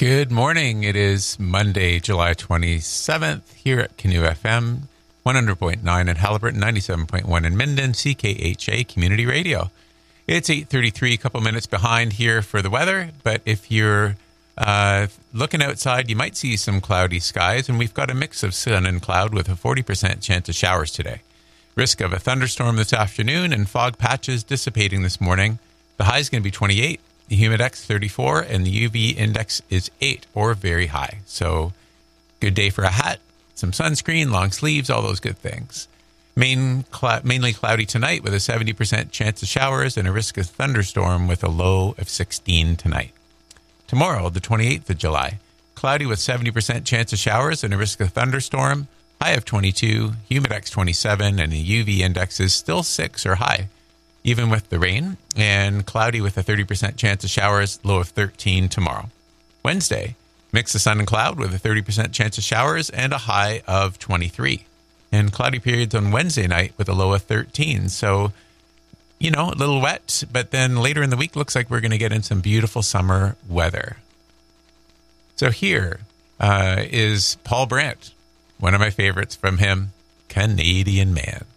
Good morning. It is Monday, July 27th here at Canoe FM, 100.9 in Haliburton, 97.1 in Minden, CKHA Community Radio. It's 8:33, a couple minutes behind here for the weather, but if you're looking outside, you might see some cloudy skies, and we've got a mix of sun and cloud with a 40% chance of showers today. Risk of a thunderstorm this afternoon and fog patches dissipating this morning. The high is going to be 28. The humidex 34, and the UV index is 8 or very high. So good day for a hat, some sunscreen, long sleeves, all those good things. Mainly cloudy tonight with a 70% chance of showers and a risk of thunderstorm with a low of 16 tonight. Tomorrow, the 28th of July, cloudy with 70% chance of showers and a risk of thunderstorm, high of 22, humidex 27, and the UV index is still 6 or high, even with the rain, and cloudy with a 30% chance of showers, low of 13 tomorrow. Wednesday, mix of sun and cloud with a 30% chance of showers and a high of 23. And cloudy periods on Wednesday night with a low of 13. So, a little wet, but then later in the week looks like we're going to get in some beautiful summer weather. So here is Paul Brandt, one of my favorites from him, Canadian Man.